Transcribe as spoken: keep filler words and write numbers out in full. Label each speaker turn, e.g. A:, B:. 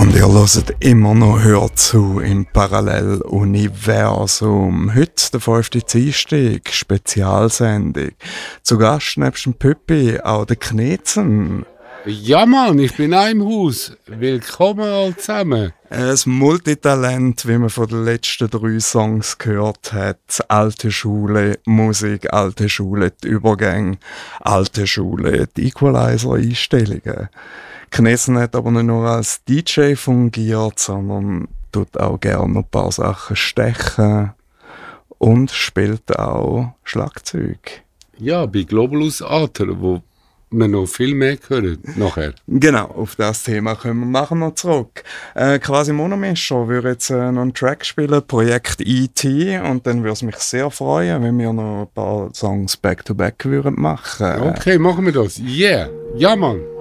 A: Und ihr hört immer noch «Hört zu» im Paralleluniversum. Heute der fünfte Dienstag, Spezialsendung. Zu Gast nebst dem Püppi auch der Knetzen.
B: Ja Mann, ich bin auch im Haus. Willkommen alle zusammen.
A: Ein Multitalent, wie man von den letzten drei Songs gehört hat. Alte Schule, Musik, alte Schule, die Übergänge, alte Schule, die Equalizer-Einstellungen. Knessen hat aber nicht nur als D J fungiert, sondern tut auch gerne noch ein paar Sachen stechen und spielt auch Schlagzeug.
B: Ja, bei Globalus Ater, wo wir noch viel mehr hören nachher.
A: Genau, auf das Thema können wir nachher noch zurück. Äh, quasi Monomischer würde jetzt äh, noch einen Track spielen, Projekt E T, und dann würde es mich sehr freuen, wenn wir noch ein paar Songs back-to-back würden machen.
B: Okay, machen wir das. Yeah, ja Mann.